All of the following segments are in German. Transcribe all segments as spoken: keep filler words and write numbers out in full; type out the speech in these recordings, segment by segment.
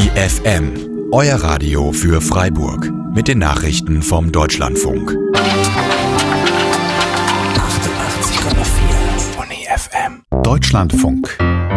Toni F M, euer Radio für Freiburg mit den Nachrichten vom Deutschlandfunk. achtundachtzig Komma vier Toni F M. Deutschlandfunk.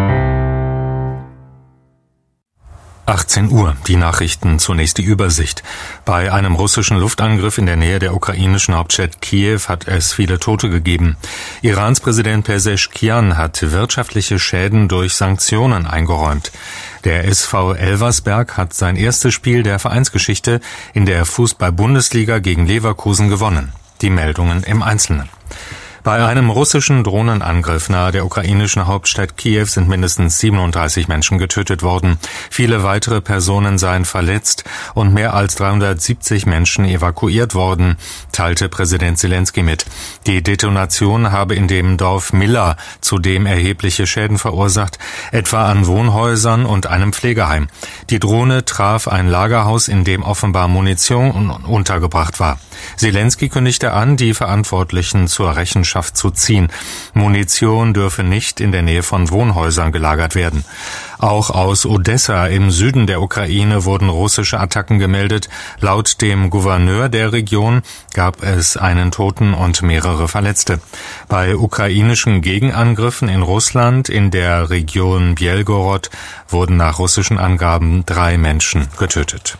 achtzehn Uhr, die Nachrichten, zunächst die Übersicht. Bei einem russischen Luftangriff in der Nähe der ukrainischen Hauptstadt Kiew hat es viele Tote gegeben. Irans Präsident Pezeshkian hat wirtschaftliche Schäden durch Sanktionen eingeräumt. Der S V Elversberg hat sein erstes Spiel der Vereinsgeschichte in der Fußball-Bundesliga gegen Leverkusen gewonnen. Die Meldungen im Einzelnen. Bei einem russischen Drohnenangriff nahe der ukrainischen Hauptstadt Kiew sind mindestens siebenunddreißig Menschen getötet worden. Viele weitere Personen seien verletzt und mehr als dreihundertsiebzig Menschen evakuiert worden, teilte Präsident Selenskyj mit. Die Detonation habe in dem Dorf Milla zudem erhebliche Schäden verursacht, etwa an Wohnhäusern und einem Pflegeheim. Die Drohne traf ein Lagerhaus, in dem offenbar Munition untergebracht war. Selenskyj kündigte an, die Verantwortlichen zur Rechenschaft zu ziehen. Munition dürfe nicht in der Nähe von Wohnhäusern gelagert werden. Auch aus Odessa im Süden der Ukraine wurden russische Attacken gemeldet. Laut dem Gouverneur der Region gab es einen Toten und mehrere Verletzte. Bei ukrainischen Gegenangriffen in Russland in der Region Belgorod wurden nach russischen Angaben drei Menschen getötet.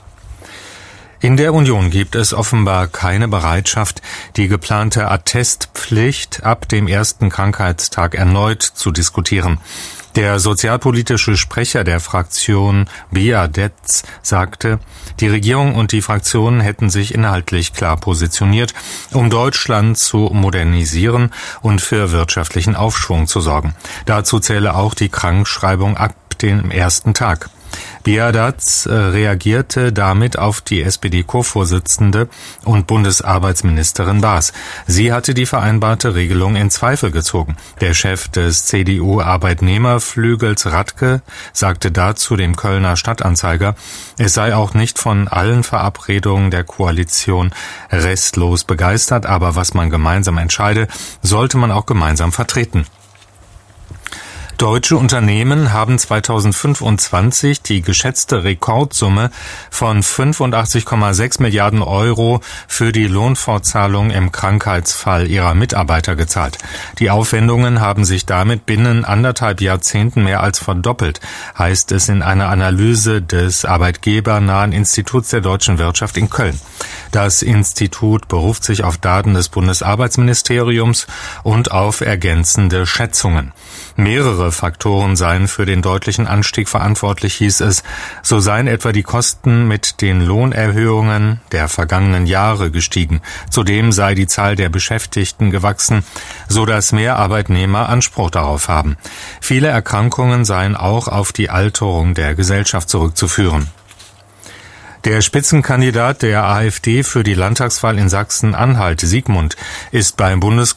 In der Union gibt es offenbar keine Bereitschaft, die geplante Attestpflicht ab dem ersten Krankheitstag erneut zu diskutieren. Der sozialpolitische Sprecher der Fraktion Biadetz sagte, die Regierung und die Fraktionen hätten sich inhaltlich klar positioniert, um Deutschland zu modernisieren und für wirtschaftlichen Aufschwung zu sorgen. Dazu zähle auch die Krankschreibung ab dem ersten Tag. Biadetz reagierte damit auf die S P D-Co-Vorsitzende und Bundesarbeitsministerin Baas. Sie hatte die vereinbarte Regelung in Zweifel gezogen. Der Chef des C D U-Arbeitnehmerflügels Radke sagte dazu dem Kölner Stadtanzeiger, es sei auch nicht von allen Verabredungen der Koalition restlos begeistert, aber was man gemeinsam entscheide, sollte man auch gemeinsam vertreten. Deutsche Unternehmen haben zweitausendfünfundzwanzig die geschätzte Rekordsumme von fünfundachtzig Komma sechs Milliarden Euro für die Lohnfortzahlung im Krankheitsfall ihrer Mitarbeiter gezahlt. Die Aufwendungen haben sich damit binnen anderthalb Jahrzehnten mehr als verdoppelt, heißt es in einer Analyse des arbeitgebernahen Instituts der deutschen Wirtschaft in Köln. Das Institut beruft sich auf Daten des Bundesarbeitsministeriums und auf ergänzende Schätzungen. Mehrere Faktoren seien für den deutlichen Anstieg verantwortlich, hieß es. So seien etwa die Kosten mit den Lohnerhöhungen der vergangenen Jahre gestiegen. Zudem sei die Zahl der Beschäftigten gewachsen, so dass mehr Arbeitnehmer Anspruch darauf haben. Viele Erkrankungen seien auch auf die Alterung der Gesellschaft zurückzuführen. Der Spitzenkandidat der AfD für die Landtagswahl in Sachsen-Anhalt, Siegmund, ist beim Bundes